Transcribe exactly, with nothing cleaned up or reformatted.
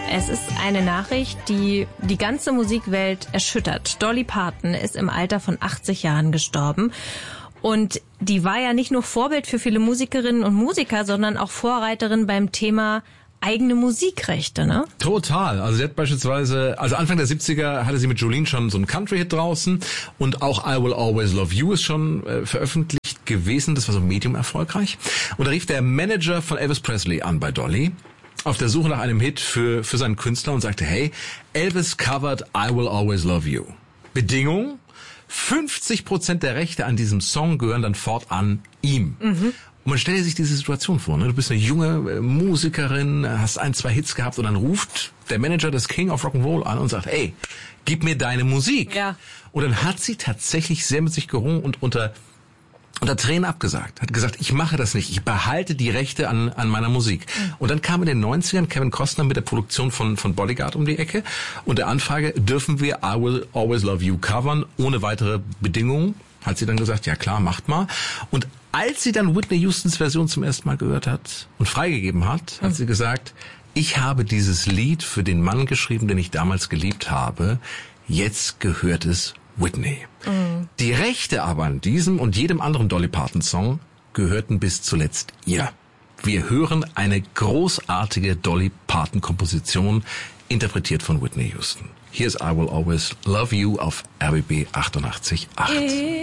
Es ist eine Nachricht, die die ganze Musikwelt erschüttert. Dolly Parton ist im Alter von achtzig Jahren gestorben. Und die war ja nicht nur Vorbild für viele Musikerinnen und Musiker, sondern auch Vorreiterin beim Thema eigene Musikrechte, ne? Total. Also sie hat beispielsweise, also Anfang der siebziger hatte sie mit Jolene schon so einen Country-Hit draußen und auch I Will Always Love You ist schon äh, veröffentlicht gewesen. Das war so medium erfolgreich. Und da rief der Manager von Elvis Presley an bei Dolly auf der Suche nach einem Hit für für seinen Künstler und sagte, hey, Elvis covered I Will Always Love You. Bedingung? fünfzig Prozent der Rechte an diesem Song gehören dann fortan ihm. Mhm. Und man stellt sich diese Situation vor, ne? Du bist eine junge Musikerin, hast ein, zwei Hits gehabt und dann ruft der Manager des King of Rock'n'Roll an und sagt, ey, gib mir deine Musik. Ja. Und dann hat sie tatsächlich sehr mit sich gerungen und unter unter Tränen abgesagt. Hat gesagt, ich mache das nicht, ich behalte die Rechte an an meiner Musik. Mhm. Und dann kam in den neunzigern Kevin Costner mit der Produktion von von Bodyguard um die Ecke und der Anfrage, dürfen wir I Will Always Love You covern, ohne weitere Bedingungen? Hat sie dann gesagt, ja klar, macht mal. Und als sie dann Whitney Houstons Version zum ersten Mal gehört hat und freigegeben hat, hat mhm. sie gesagt, ich habe dieses Lied für den Mann geschrieben, den ich damals geliebt habe. Jetzt gehört es Whitney. Mhm. Die Rechte aber an diesem und jedem anderen Dolly Parton Song gehörten bis zuletzt ihr. Wir hören eine großartige Dolly Parton Komposition, interpretiert von Whitney Houston. Hier ist I Will Always Love You auf R B B achtundachtzig Komma acht.